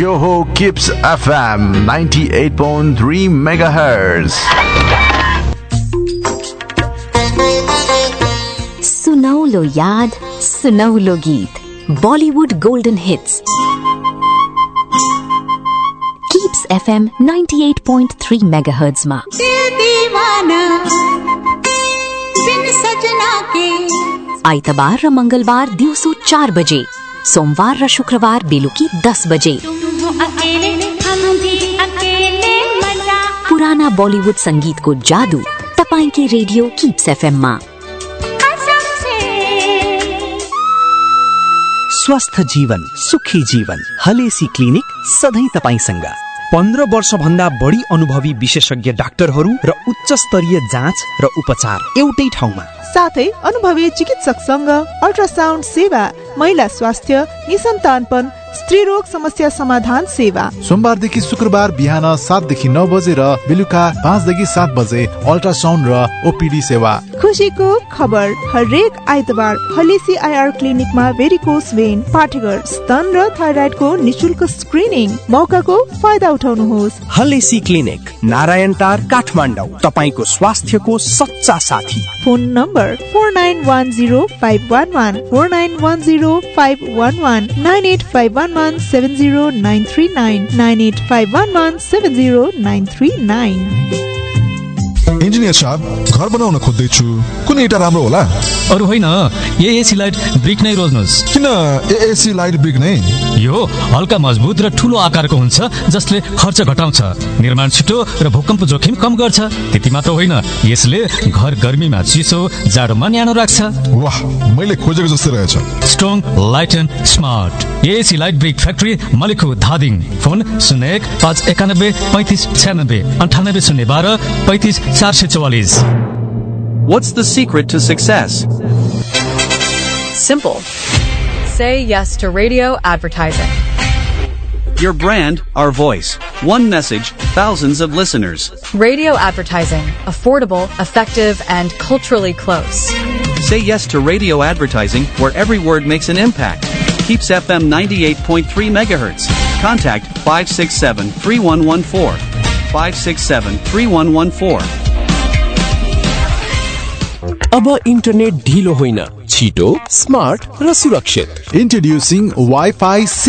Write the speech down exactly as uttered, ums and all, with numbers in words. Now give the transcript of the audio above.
यो हो kips FM ninety-eight point three megahertz. सुनौलो याद, सुनौलो गीत, Bollywood golden hits. Kips FM ninety-eight point three megahertz मा. आइतबार र मंगलबार दिउँसो चार बजे, सोमबार र शुक्रबार बेलुकी दस बजे. पुराना बॉलीवुड संगीतको जादू तपाईंकै रेडियो किप्स एफएम मा. स्वस्थ जीवन, सुखी जीवन. हलेसी क्लिनिक सधैं तपाईंसँग. पन्ध्र वर्ष भन्दा बढी अनुभवी विशेषज्ञ डाक्टरहरू र उच्च स्तरीय जाँच र उपचार एउटै ठाउँमा. साथै अनुभवी चिकित्सकसँग अल्ट्रासाउन्ड सेवा, महिला स्वास्थ्य, निसन्तानपन, स्त्री रोग समस्या समाधान सेवा. सोमबारदेखि शुक्रबार बिहान सात देखि नौ बजे र बेलुका पाँच देखि सात बजे अल्ट्रासाउन्ड र ओपीडी सेवा. खुसीको खबर, हरेक आइतबार हलेसी आईआर क्लिनिकमा भेरिकोस भेन, पाठेघर, स्तन र थाइराइडको निशुल्क स्क्रिनिङ. मौकाको फाइदा उठाउनुहोस्. हलेसी क्लिनिक, नारायण टार, काठमाडौँ. तपाईको स्वास्थ्यको सच्चा साथी. Phone number four nine one zero five one one four nine one zero five one one nine eight five one one seven zero nine three nine nine eight five one one seven zero nine three nine. Engineer साहब, घर बनाउन खोज्दैछु, कुन इटा राम्रो होला? अरु होइन, एएसी लाइट ब्रिक नै रोज्नुस्. किन एएसी लाइट ब्रिक नै? यो हल्का मजबुत र ठूलो आकारको हुन्छ, जसले खर्च घटाउँछ, निर्माण छिटो र भूकम्प जोखिम कम गर्छ. त्यति मात्र होइन, यसले घर गर्मीमा चिसो, जाडोमा न्यानो राख्छ. वाह, मैले खोजेको जस्तै रहेछ. Strong, light and smart. AAC light brick factory, मलिखु, Dhading. Phone शून्य एक पाँच एकानब्बे पैंतिस छ्यानब्बे अन्ठानब्बे शून्य बाह्र पैंतिस चार सय चौवालिस. What's the secret to success? Simple. Say yes to radio advertising. Your brand, our voice. One message, thousands of listeners. Radio advertising. Affordable, effective, and culturally close. Say yes to radio advertising where every word makes an impact. Keeps F M ninety-eight point three megahertz. Contact five six seven three one one four. five six seven three one one four. अब internet ढिलो होइन, छिटो, smart र सुरक्षित. Introducing Wi-Fi